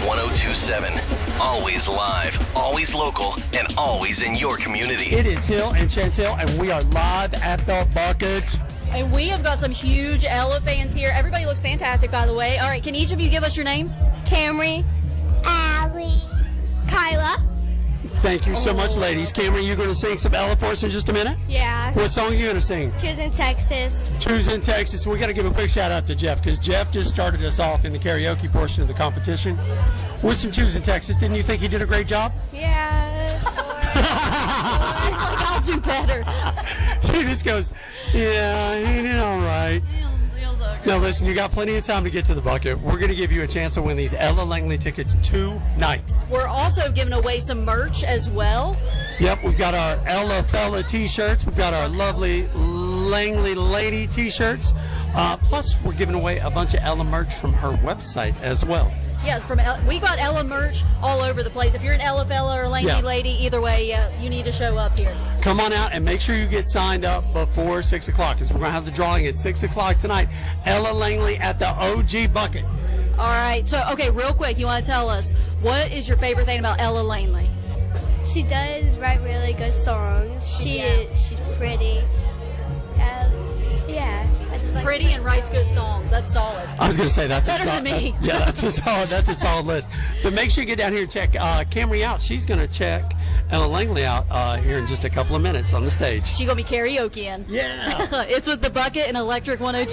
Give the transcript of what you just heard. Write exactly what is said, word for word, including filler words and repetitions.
one oh two point seven. Always live, always local, and always in your community. It is Hill and Chantel, and we are live at the Bucket. And we have got some huge Ella fans here. Everybody looks fantastic, by the way. All right, can each of you give us your names? Camry, Allie, Kyla. Thank you so much, ladies. Cameron, you going to sing some Ella for us in just a minute? Yeah. What song are you going to sing? Choosing Texas. Choosing Texas. We got to give a quick shout out to Jeff, because Jeff just started us off in the karaoke portion of the competition with some Choosing Texas. Didn't you think he did a great job? Yeah. Like, I'll do better. She just goes, yeah, he did all right. Now listen, you got plenty of time to get to the bucket. We're going to give you a chance to win these Ella Langley tickets tonight. We're also giving away some merch as well. Yep, we've got our Ella Fella t-shirts. We've got our lovely Langley Lady t-shirts. Uh, plus, we're giving away a bunch of Ella merch from her website as well. Yes, from El- we got Ella merch all over the place. If you're an Ella fella or Langley Yeah. lady, either way, uh, you need to show up here. Come on out and make sure you get signed up before six o'clock, because we're going to have the drawing at six o'clock tonight. Ella Langley at the O G Bucket. All right, so, okay, real quick, you want to tell us, what is your favorite thing about Ella Langley? She does write really good songs. She Yeah. is, she's pretty. Um, yeah. I just like Pretty and writes good songs. That's solid. I was going to say that's Better a than solid. me. Yeah, that's a solid. That's a solid list. So make sure you get down here and check uh, Camry out. She's going to check Ella Langley out uh, here in just a couple of minutes on the stage. She going to be karaokeing. Yeah. It's with the Bucket and Electric one oh two.